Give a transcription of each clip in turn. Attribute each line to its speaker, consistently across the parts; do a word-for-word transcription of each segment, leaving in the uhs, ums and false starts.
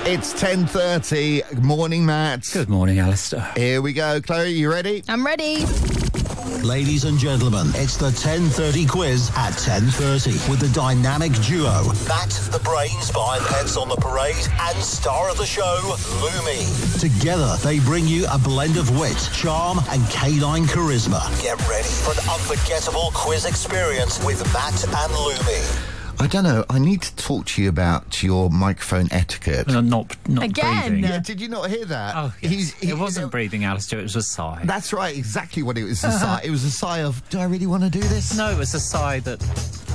Speaker 1: It's ten thirty. Good morning, Matt.
Speaker 2: Good morning, Alistair.
Speaker 1: Here we go. Chloe, you ready?
Speaker 3: I'm ready.
Speaker 4: Ladies and gentlemen, it's the ten thirty quiz at ten thirty with the dynamic duo Matt, the brains behind Pets on the Parade, and star of the show, Lumi. Together, they bring you a blend of wit, charm, and canine charisma. Get ready for an unforgettable quiz experience with Matt and Lumi.
Speaker 1: I don't know. I need to talk to you about your microphone etiquette.
Speaker 2: Uh, not, not
Speaker 3: Again?
Speaker 2: breathing.
Speaker 1: Yeah, did you not hear that?
Speaker 2: Oh, yes.
Speaker 1: He's- he-
Speaker 2: it wasn't breathing, Alistair. It was a sigh.
Speaker 1: That's right, exactly what it was. A sigh. It was a sigh of, do I really want to do this?
Speaker 2: No, it was a sigh that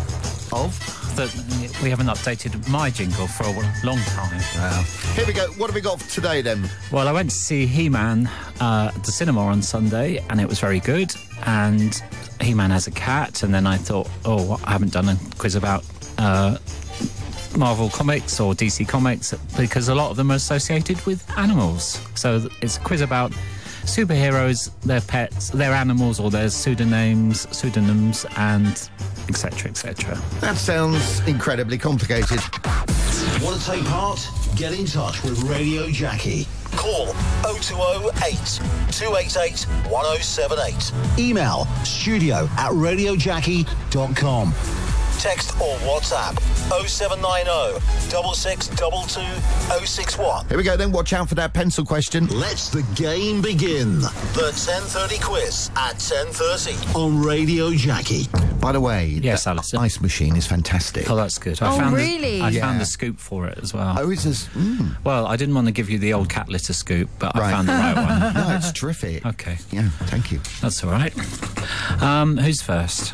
Speaker 1: Of?
Speaker 2: that we haven't updated my jingle for a long time.
Speaker 1: Wow. Here we go. What have we got for today, then?
Speaker 2: Well, I went to see He-Man uh, at the cinema on Sunday, and it was very good. And He-Man has a cat, and then I thought, oh, I haven't done a quiz about uh, Marvel Comics or D C Comics, because a lot of them are associated with animals. So it's a quiz about superheroes, their pets, their animals, or their pseudonyms, pseudonyms, and et cetera, et cetera.
Speaker 1: That sounds incredibly complicated.
Speaker 4: Want to take part? Get in touch with Radio Jackie. Call oh two oh eight, two eight eight, one oh seven eight. Email studio at radio jackie dot com. Text or WhatsApp oh seven nine oh, six six two two oh six one.
Speaker 1: Here we go, then. Watch out for that pencil question.
Speaker 4: Let's the game begin. The ten thirty quiz at ten thirty on Radio Jackie.
Speaker 1: By the way,
Speaker 2: Yes,
Speaker 1: that
Speaker 2: Alistair.
Speaker 1: ice machine is fantastic.
Speaker 2: Oh, that's good. I
Speaker 3: Oh,
Speaker 2: found
Speaker 3: really?
Speaker 2: The, I
Speaker 1: Yeah.
Speaker 2: found the scoop for it as well.
Speaker 1: Oh, it's just... Mm.
Speaker 2: Well, I didn't want to give you the old cat litter scoop, but
Speaker 1: Right.
Speaker 2: I found the right one.
Speaker 1: No, it's terrific.
Speaker 2: Okay,
Speaker 1: Yeah, thank you.
Speaker 2: that's all right. Um, who's first?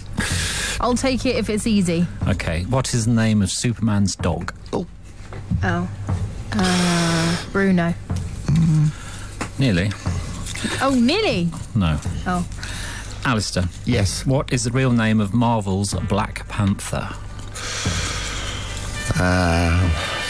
Speaker 3: I'll take it if it's easy.
Speaker 2: Okay, what is the name of Superman's dog?
Speaker 1: Oh,
Speaker 3: Oh. Uh, Bruno.
Speaker 2: Nearly.
Speaker 3: Oh, nearly.
Speaker 2: No.
Speaker 3: Oh.
Speaker 2: Alistair,
Speaker 1: yes.
Speaker 2: what is the real name of Marvel's Black Panther?
Speaker 1: Uh,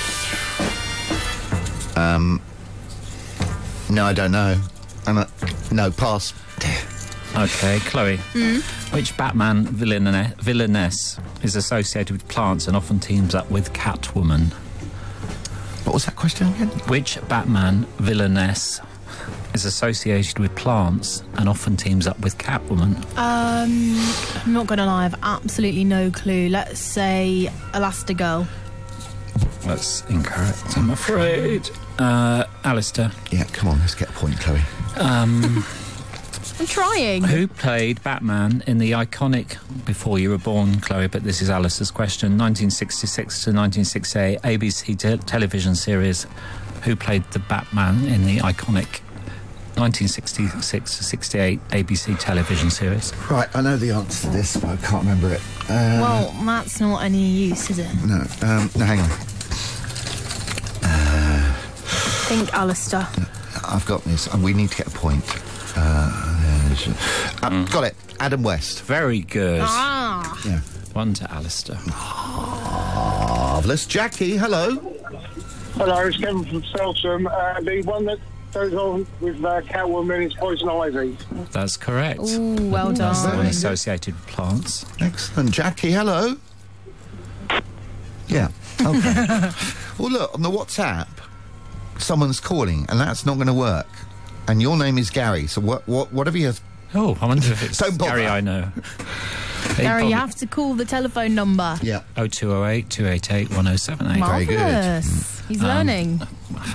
Speaker 1: um, no, I don't know. I'm a, no, pass.
Speaker 2: Okay, Chloe. Which Batman villaine- villainess is associated with plants and often teams up with Catwoman?
Speaker 1: What was that question again?
Speaker 2: Which Batman villainess is associated with plants and often teams up with Catwoman?
Speaker 3: Um, I'm not going to lie, I've absolutely no clue. Let's say Elastigirl.
Speaker 2: That's incorrect, I'm afraid. Uh, Alistair,
Speaker 1: Yeah, come on, let's get a point, Chloe.
Speaker 2: um,
Speaker 3: I'm trying.
Speaker 2: who played Batman in the iconic, before you were born, Chloe, but this is Alistair's question, nineteen sixty-six to nineteen sixty-eight A B C te- television series? Who played the Batman in the iconic nineteen sixty-six to sixty-eight A B C television series?
Speaker 1: Right, I know the answer to this, but I can't remember it. Uh,
Speaker 3: Well, that's not any use, is it?
Speaker 1: no, um, no, hang on.
Speaker 3: Think Alistair.
Speaker 1: I've got this, and we need to get a point. Uh, there's- uh, Got it. Adam West.
Speaker 2: Very good.
Speaker 3: Ah.
Speaker 1: Yeah.
Speaker 2: One to Alistair.
Speaker 1: Marvellous. Jackie, hello.
Speaker 5: Hello, it's Kevin from Feltham. Uh, the one that goes on with uh, Catwoman is Poison Ivy.
Speaker 2: That's correct.
Speaker 3: Ooh, well
Speaker 2: That's the one
Speaker 3: done.
Speaker 2: associated with plants.
Speaker 1: Excellent. Jackie, hello. Yeah. Okay. Well, look, on the WhatsApp, someone's calling, and that's not going to work. And your name is Gary, so what, what, whatever you...
Speaker 2: Oh, I wonder if it's
Speaker 1: Don't bother.
Speaker 2: Gary I know.
Speaker 3: Gary, you have to call the telephone number.
Speaker 1: Yeah.
Speaker 2: oh two oh eight, two eight eight, one oh seven eight.
Speaker 1: Very good.
Speaker 3: Marvellous. He's learning.